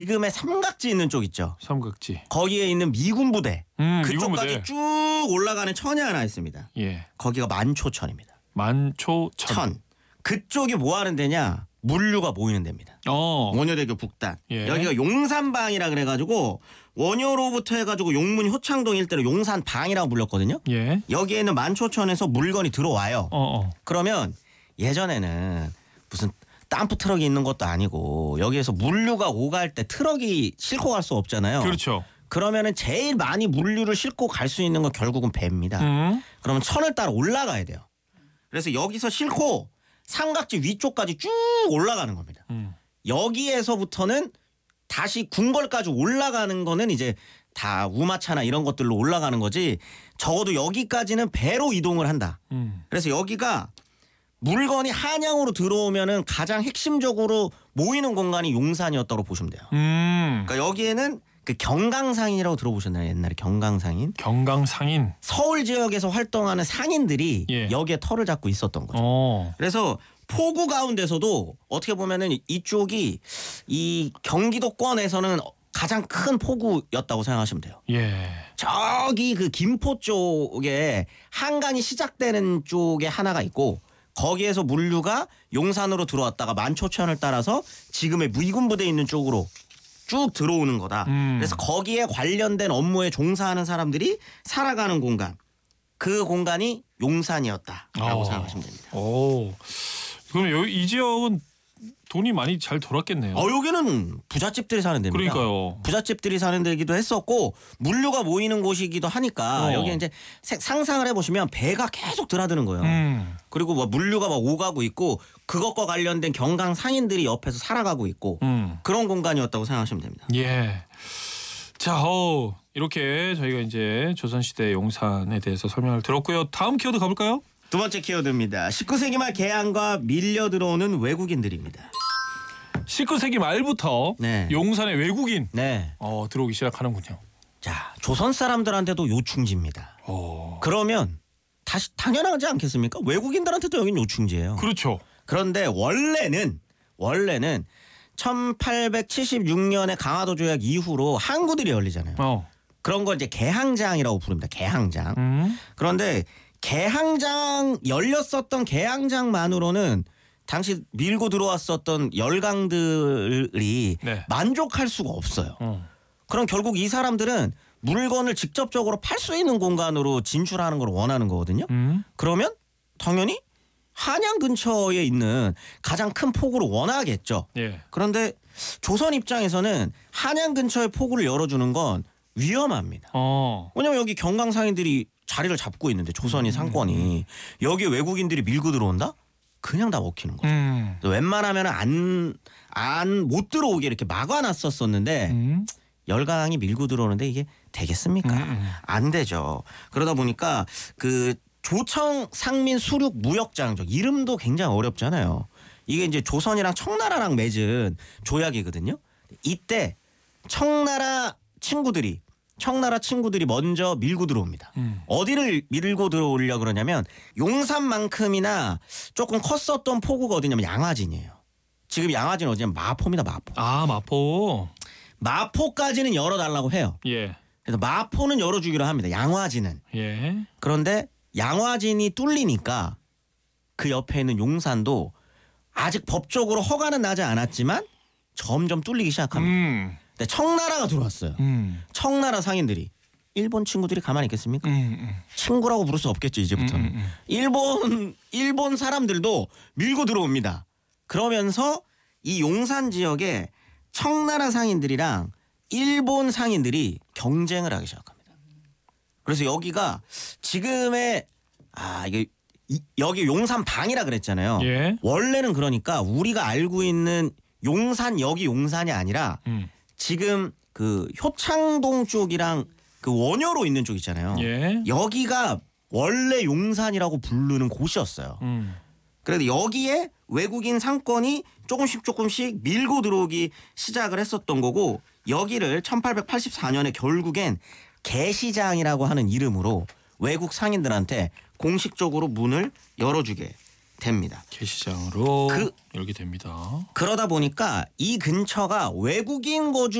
지금의 삼각지 있는 쪽 있죠. 삼각지. 거기에 있는 미군 부대. 그쪽까지 미군 부대. 쭉 올라가는 천이 하나 있습니다. 예. 거기가 만초천입니다. 만초천. 그쪽이 뭐 하는 데냐? 물류가 모이는 데입니다. 원효대교 북단. 예. 여기가 용산방이라 그래가지고 원효로부터 해가지고 용문 효창동 일대로 용산방이라고 불렸거든요. 예. 여기에는 만초천에서 물건이 들어와요. 그러면 예전에는 무슨 덤프 트럭이 있는 것도 아니고 여기에서 물류가 오갈 때 트럭이 싣고 갈 수 없잖아요. 그렇죠. 그러면은 제일 많이 물류를 싣고 갈 수 있는 건 결국은 배입니다. 그러면 천을 따라 올라가야 돼요. 그래서 여기서 싣고 삼각지 위쪽까지 쭉 올라가는 겁니다. 여기에서부터는 다시 궁궐까지 올라가는 거는 이제 다 우마차나 이런 것들로 올라가는 거지 적어도 여기까지는 배로 이동을 한다. 그래서 여기가 물건이 한양으로 들어오면은 가장 핵심적으로 모이는 공간이 용산이었다고 보시면 돼요. 그러니까 여기에는 그 경강상인이라고 들어보셨나요? 옛날에 경강상인? 경강상인. 서울 지역에서 활동하는 상인들이 여기에 터를 잡고 있었던 거죠. 그래서 포구 가운데서도 어떻게 보면은 이쪽이 이 경기도권에서는 가장 큰 포구였다고 생각하시면 돼요. 예. 저기 그 김포 쪽에 한강이 시작되는 쪽에 하나가 있고 거기에서 물류가 용산으로 들어왔다가 만초천을 따라서 지금의 미군 부대 있는 쪽으로 쭉 들어오는 거다. 그래서 거기에 관련된 업무에 종사하는 사람들이 살아가는 공간. 그 공간이 용산이었다라고 생각하시면 됩니다. 그럼 이 지역은 돈이 많이 잘 돌았겠네요. 여기는 부잣집들이 사는 데입니다. 그러니까요. 부잣집들이 사는 데이기도 했었고 물류가 모이는 곳이기도 하니까 여기 이제 상상을 해보시면 배가 계속 드나드는 거예요. 그리고 뭐 물류가 막 오가고 있고 그것과 관련된 경강 상인들이 옆에서 살아가고 있고 그런 공간이었다고 생각하시면 됩니다. 예. 자, 이렇게 저희가 이제 조선시대 용산에 대해서 설명을 들었고요. 다음 키워드 가볼까요? 두 번째 키워드입니다. 19세기 말 개항과 밀려 들어오는 외국인들입니다. 19세기 말부터 용산에 외국인 들어오기 시작하는군요. 자, 조선 사람들한테도 요충지입니다. 그러면 다시 당연하지 않겠습니까? 외국인들한테도 여긴 요충지예요. 그렇죠. 그런데 원래는 1876년에 강화도 조약 이후로 항구들이 열리잖아요. 그런 걸 이제 개항장이라고 부릅니다. 개항장. 그런데 개항장 열렸었던 개항장만으로는 당시 밀고 들어왔었던 열강들이 만족할 수가 없어요. 그럼 결국 이 사람들은 물건을 직접적으로 팔 수 있는 공간으로 진출하는 걸 원하는 거거든요. 그러면 당연히 한양 근처에 있는 가장 큰 포구를 원하겠죠. 그런데 조선 입장에서는 한양 근처의 포구를 열어주는 건 위험합니다. 왜냐면 여기 경강상인들이 자리를 잡고 있는데 조선이 상권이 여기에 외국인들이 밀고 들어온다? 그냥 다 먹히는 거죠. 웬만하면 못 들어오게 이렇게 막아놨었었는데 열강이 밀고 들어오는데 이게 되겠습니까? 안 되죠. 그러다 보니까 그 조청 상민 수륙 무역장족 이름도 굉장히 어렵잖아요. 이게 이제 조선이랑 청나라랑 맺은 조약이거든요. 이때 청나라 친구들이 먼저 밀고 들어옵니다. 어디를 밀고 들어오려고 그러냐면 용산만큼이나 조금 컸었던 포구가 어디냐면 양화진이에요. 지금 양화진 어디냐면 마포입니다. 마포. 마포. 마포까지는 열어달라고 해요. 그래서 마포는 열어주기로 합니다. 양화진은. 그런데 양화진이 뚫리니까 그 옆에 있는 용산도 아직 법적으로 허가는 나지 않았지만 점점 뚫리기 시작합니다. 근데 청나라가 들어왔어요. 청나라 상인들이. 일본 친구들이 가만히 있겠습니까? 친구라고 부를 수 없겠죠 이제부터는. 일본 사람들도 밀고 들어옵니다. 그러면서 이 용산 지역에 청나라 상인들이랑 일본 상인들이 경쟁을 하기 시작합니다. 그래서 여기가 지금의 여기 용산방이라 그랬잖아요. 원래는 그러니까 우리가 알고 있는 용산역이 용산이 아니라 지금 그 효창동 쪽이랑 그 원효로 있는 쪽 있잖아요. 여기가 원래 용산이라고 부르는 곳이었어요. 그래도 여기에 외국인 상권이 조금씩 밀고 들어오기 시작을 했었던 거고 여기를 1884년에 결국엔 개시장이라고 하는 이름으로 외국 상인들한테 공식적으로 문을 열어주게 됩니다. 게시장으로 열게 됩니다. 그러다 보니까 이 근처가 외국인 거주